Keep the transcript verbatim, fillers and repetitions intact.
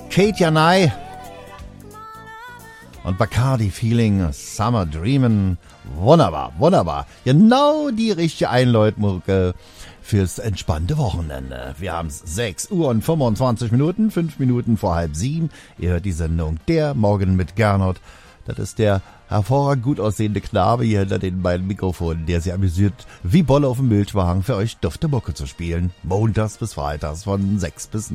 Kate Janai und Bacardi Feeling, Summer Dreamin'. Wunderbar, wunderbar. Genau die richtige Einläutmucke fürs entspannte Wochenende. Wir haben sechs Uhr und fünfundzwanzig Minuten, fünf Minuten vor halb sieben. Ihr hört die Sendung Der Morgen mit Gernot. Das ist der hervorragend gut aussehende Knabe hier hinter den beiden Mikrofonen, der sich amüsiert, wie Bolle auf dem Milchwagen für euch dufte Mucke zu spielen. Montags bis Freitags von sechs bis neun.